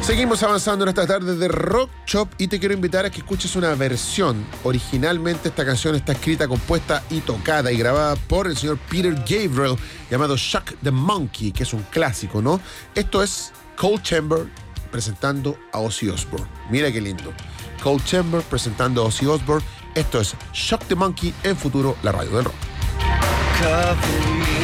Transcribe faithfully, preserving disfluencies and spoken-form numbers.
Seguimos avanzando en esta tarde de Rock Shop y te quiero invitar a que escuches una versión. Originalmente esta canción está escrita, compuesta y tocada y grabada por el señor Peter Gabriel, llamado Shock the Monkey, que es un clásico, ¿no? Esto es Cold Chamber presentando a Ozzy Osbourne. Mira qué lindo. Cold Chamber presentando a Ozzy Osbourne. Esto es Shock the Monkey en Futuro, la radio del rock. Coffee.